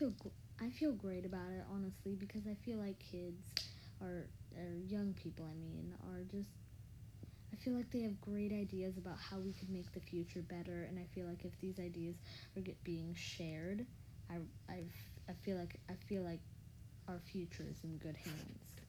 I feel great about it, honestly, because I feel like kids or young people, I mean, are just I feel like they have great ideas about how we could make the future better, and I feel like if these ideas are being shared, I I feel like our future is in good hands.